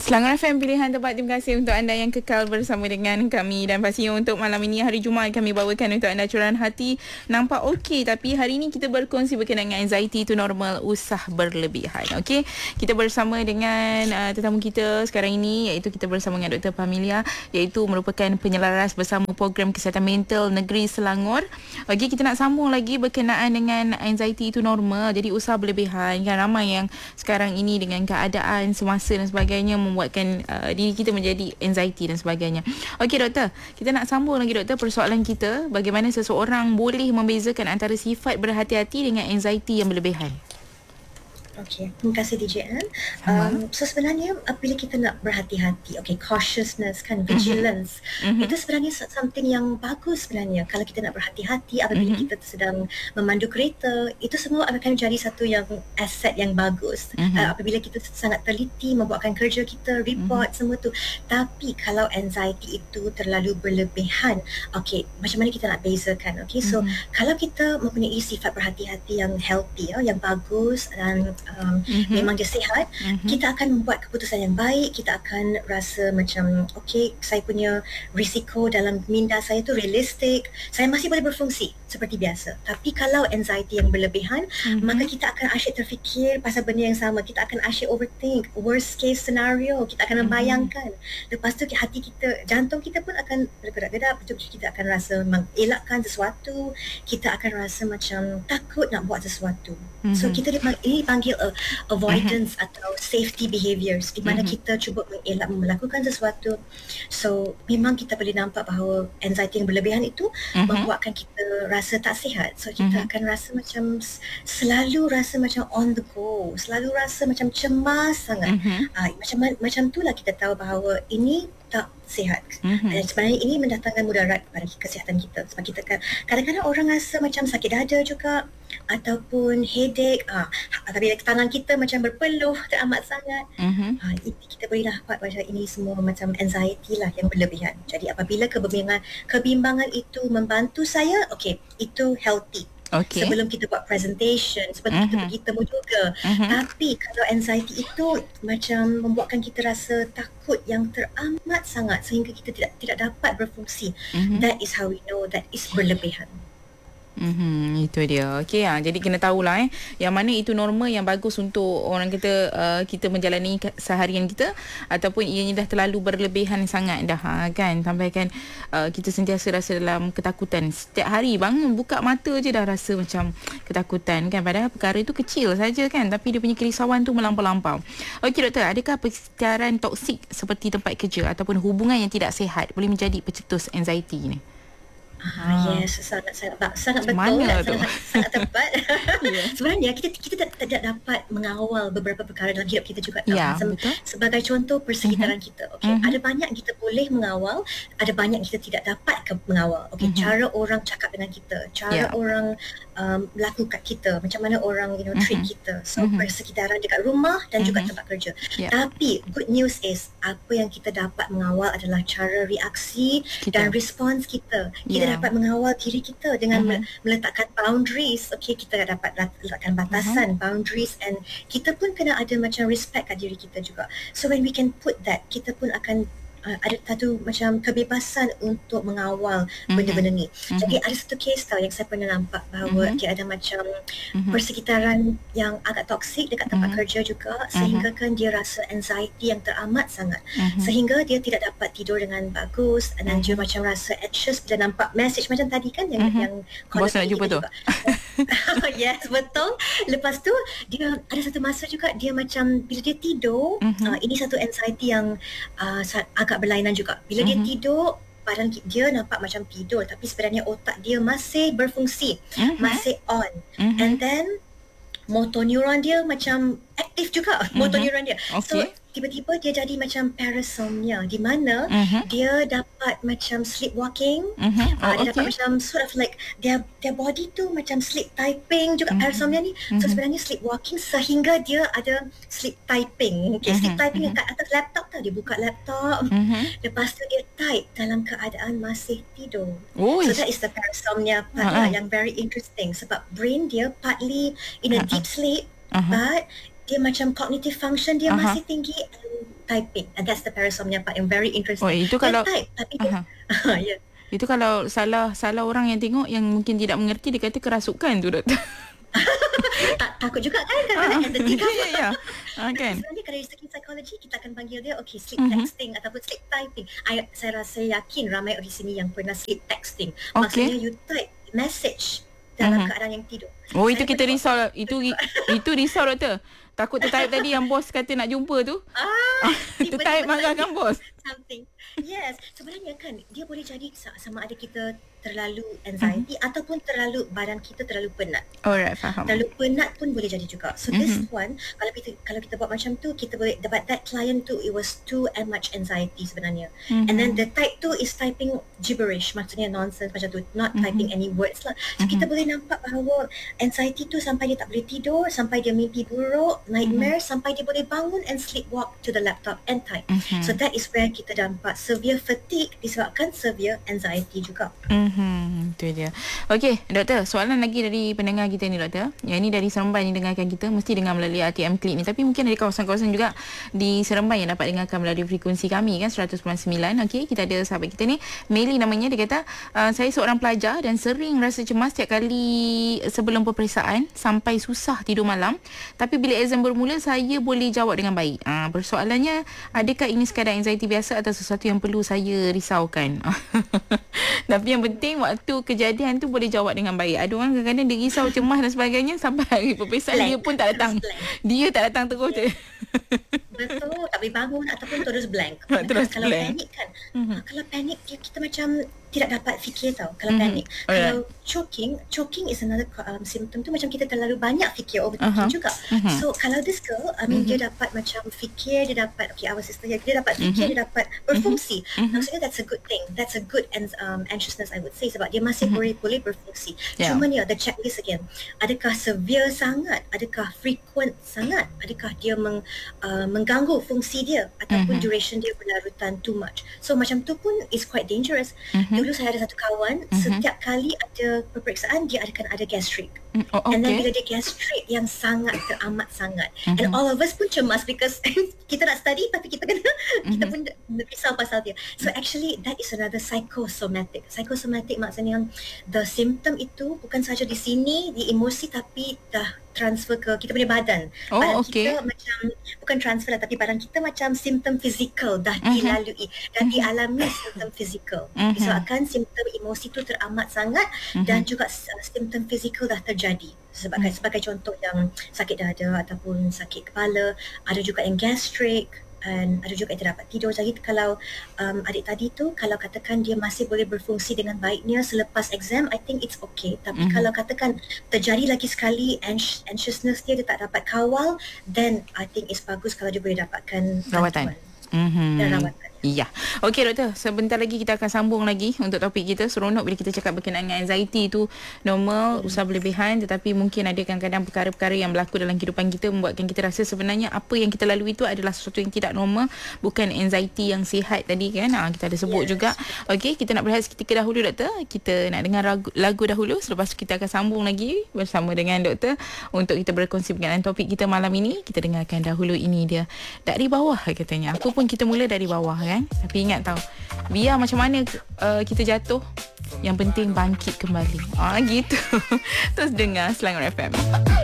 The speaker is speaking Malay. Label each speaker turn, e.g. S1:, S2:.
S1: Selangor FM pilihan tempat. Terima kasih untuk anda yang kekal bersama dengan kami. Dan pastinya untuk malam ini, hari Jumaat, kami bawakan untuk anda curahan hati. Nampak okey, tapi hari ini kita berkongsi berkenaan dengan anxiety itu normal, usah berlebihan. Okey, kita bersama dengan tetamu kita sekarang ini, iaitu kita bersama dengan Dr. Pamilia, iaitu merupakan penyelaras bersama program kesihatan mental negeri Selangor. Okey, kita nak sambung lagi berkenaan dengan anxiety itu normal, jadi usah berlebihan. Kan ramai yang sekarang ini dengan keadaan semasa dan sebagainya membuatkan diri kita menjadi anxiety dan sebagainya. Okey doktor, kita nak sambung lagi doktor persoalan kita, bagaimana seseorang boleh membezakan antara sifat berhati-hati dengan anxiety yang berlebihan.
S2: Okey, terima kasih DJ Ann. So sebenarnya apabila kita nak berhati-hati, cautiousness kan, vigilance, itu sebenarnya something yang bagus sebenarnya. Kalau kita nak berhati-hati apabila kita sedang memandu kereta, itu semua akan jadi satu yang aset yang bagus. Apabila kita sangat teliti membuatkan kerja kita, report semua tu. Tapi kalau anxiety itu terlalu berlebihan, macam mana kita nak bezakan? So kalau kita mempunyai sifat berhati-hati yang healthy, yang bagus dan memang dia sihat, kita akan membuat keputusan yang baik, kita akan rasa macam saya punya risiko dalam minda saya tu realistik, saya masih boleh berfungsi seperti biasa. Tapi kalau anxiety yang berlebihan, maka kita akan asyik terfikir pasal benda yang sama, kita akan asyik overthink, worst case scenario, kita akan membayangkan. Lepas tu hati kita, jantung kita pun akan bergerak-gerak, betul-betul kita akan rasa mengelakkan sesuatu, kita akan rasa macam takut nak buat sesuatu. So kita ini panggil avoidance atau safety behaviours, di mana kita cuba mengelak melakukan sesuatu. So memang kita boleh nampak bahawa anxiety yang berlebihan itu membuatkan kita rasa tak sihat. So kita akan rasa macam selalu rasa macam on the go, selalu rasa macam cemas sangat. Macam itulah kita tahu bahawa ini tak sihat. Dan sebenarnya ini mendatangkan mudarat kepada kesihatan kita. Sebab kita kan kadang-kadang orang rasa macam sakit dada juga, ataupun headache, apabila tangan kita macam berpeluh teramat sangat. Kita boleh dapat macam ini semua macam anxiety lah yang berlebihan. Jadi apabila kebimbangan itu membantu saya, itu healthy. Sebelum kita buat presentation, sebelum kita pergi temu juga. Tapi kalau anxiety itu macam membuatkan kita rasa takut yang teramat sangat sehingga kita tidak dapat berfungsi, that is how we know that is berlebihan.
S1: Itu dia. Jadi kena tahulah yang mana itu normal yang bagus untuk orang kita menjalani seharian kita, ataupun ianya dah terlalu berlebihan sangat dah kan, sampai kan kita sentiasa rasa dalam ketakutan. Setiap hari bangun buka mata je dah rasa macam ketakutan kan, padahal perkara itu kecil saja kan, tapi dia punya kerisauan tu melampau-lampau. Okey doktor, adakah persekitaran toksik seperti tempat kerja ataupun hubungan yang tidak sihat boleh menjadi pencetus anxiety ni?
S2: Yes, sangat betul, sangat tepat. Sebenarnya kita tidak dapat mengawal beberapa perkara dalam hidup kita juga. Sebagai contoh persekitaran kita, ada banyak kita boleh mengawal, ada banyak kita tidak dapat mengawal. Cara orang cakap dengan kita, cara orang berlaku kat kita, macam mana orang treat kita. So persekitaran dekat rumah dan juga tempat kerja. Tapi good news is apa yang kita dapat mengawal adalah cara reaksi dan respons kita. Kita dapat mengawal diri kita dengan meletakkan boundaries. Kita dapat letakkan batasan, boundaries, and kita pun kena ada macam respect kat diri kita juga. So when we can put that, kita pun akan ada satu macam kebebasan untuk mengawal benda-benda ni. Jadi ada satu case yang saya pernah nampak bahawa dia ada macam persekitaran yang agak toksik dekat tempat kerja juga, sehingga kan dia rasa anxiety yang teramat sangat, sehingga dia tidak dapat tidur dengan bagus, dan dia macam rasa anxious bila nampak message macam tadi kan, yang
S1: bos nak jumpa tu.
S2: Yes, betul. Lepas tu dia ada satu masa juga dia macam bila dia tidur, ini satu anxiety yang agak berlainan juga. Bila dia tidur, badan dia nampak macam tidur, tapi sebenarnya otak dia masih berfungsi, masih on. And then motor neuron dia macam aktif juga, motor neuron dia. So tiba-tiba dia jadi macam parasomnia, di mana dia dapat macam sleepwalking, dia dapat macam sort of like their body tu macam sleep typing juga, parasomnia ni. So sebenarnya sleepwalking sehingga dia ada sleep typing. Sleep typing kat atas laptop tau, dia buka laptop, lepas tu dia type dalam keadaan masih tidur. So that is the parasomnia part yang very interesting, sebab brain dia partly in a deep sleep, but dia macam cognitive function dia masih tinggi, typing, and that's the parasomnia part yang very interesting.
S1: Oh, itu kalau
S2: dia type tapi dia, yeah.
S1: Itu kalau salah orang yang tengok yang mungkin tidak mengerti, dia kata kerasukan tu, doktor.
S2: Takut juga kan kadang-kadang entity kan.
S1: Kan.
S2: Sebenarnya kalau dari segi psikologi kita akan panggil dia sleep texting ataupun sleep typing. Saya yakin ramai di sini yang pernah sleep texting. Maksudnya you type message dalam keadaan yang tidur.
S1: Oh, itu kita risau. Itu risau, doktor. Takut tertype tadi yang bos kata nak jumpa tu. Tertype marahkan bos.
S2: Something. Yes, sebenarnya kan dia boleh jadi sama ada kita terlalu anxiety ataupun terlalu badan kita terlalu penat.
S1: Alright, faham.
S2: Terlalu penat pun boleh jadi juga. So this one kalau kita buat macam tu, kita boleh dapat that client tu, it was too much anxiety sebenarnya. And then the type tu is typing gibberish, maksudnya nonsense macam tu, not typing any words lah. So kita boleh nampak bahawa anxiety tu sampai dia tak boleh tidur, sampai dia mimpi buruk, nightmare, sampai dia boleh bangun and sleepwalk to the laptop and type. So that is where kita nampak severe fatigue disebabkan severe anxiety juga.
S1: Itu dia. Okey, doktor, soalan lagi dari pendengar kita ni, doktor. Yang ni dari Seremban yang dengarkan kita, mesti dengar melalui RTM Klik ni. Tapi mungkin ada kawasan-kawasan juga di Seremban yang dapat dengarkan melalui frekuensi kami kan, 100.9. Okey, kita ada sahabat kita ni, Meli namanya. Dia kata, saya seorang pelajar dan sering rasa cemas setiap kali sebelum peperiksaan sampai susah tidur malam. Tapi bila exam bermula, saya boleh jawab dengan baik. Persoalannya, adakah ini sekadar anxiety biasa atau sesuatu yang perlu saya risaukan? Tapi yang penting waktu kejadian tu boleh jawab dengan baik. Ada orang kadang-kadang dia risau, cemas dan sebagainya, sampai hari peperiksaan dia pun tak datang. Dia tak datang terus je.
S2: Betul, tak boleh bangun ataupun terus blank. Kalau panik kan, kalau panik kita macam tidak dapat fikir tau. Kalau panik. Kalau choking is another symptom tu, macam kita terlalu banyak fikir, overthinking juga. So kalau this girl, dia dapat macam fikir, dia dapat, our sister here, dia dapat fikir, dia dapat berfungsi. Maksudnya that's a good thing. That's a good anxiousness I would say, sebab dia masih boleh berfungsi. Cuma ni the checklist again. Adakah severe sangat? Adakah frequent sangat? Adakah dia mengganggu fungsi dia ataupun duration dia berlarutan too much? So macam tu pun is quite dangerous. Dulu saya ada satu kawan, setiap kali ada peperiksaan dia akan ada gastric. And then bila dia gastric yang sangat teramat sangat, and all of us pun cemas because kita nak study tapi kita pun risau pasal dia. So actually that is another psychosomatic. Psychosomatic maksudnya the symptom itu bukan sahaja di sini, di emosi, tapi dah transfer ke kita punya badan. Badan kita macam, bukan transfer lah, tapi badan kita macam simptom fizikal dah dilalui, dah dialami simptom fizikal. Disebabkan simptom emosi tu teramat sangat dan juga simptom fizikal dah terjadi. Sebagai contoh yang sakit dada ataupun sakit kepala, ada juga yang gastric, dan ada juga yang tidak dapat tidur. Jadi kalau adik tadi tu, kalau katakan dia masih boleh berfungsi dengan baiknya selepas exam, I think it's okay. Tapi kalau katakan terjadi lagi sekali anxiousness dia tak dapat kawal, then I think it's bagus kalau dia boleh dapatkan
S1: rawatan.
S2: Dan rawatan.
S1: Ya. Okey, doktor, sebentar lagi kita akan sambung lagi untuk topik kita. Seronok bila kita cakap berkenaan dengan anxiety tu normal, usaha berlebihan, tetapi mungkin ada kadang-kadang perkara-perkara yang berlaku dalam kehidupan kita membuatkan kita rasa sebenarnya apa yang kita lalui itu adalah sesuatu yang tidak normal, bukan anxiety yang sihat tadi kan. Kita ada sebut juga. Okey, kita nak berehat seketika dahulu, doktor. Kita nak dengar lagu dahulu, selepas tu kita akan sambung lagi bersama dengan doktor untuk kita berkongsi berkenaan topik kita malam ini. Kita dengarkan dahulu ini dia. Dari bawah katanya. Apa pun kita mula dari bawah kan. Tapi ingat tahu, biar macam mana kita jatuh, yang penting bangkit kembali. Gitu. Terus dengar Selangor FM.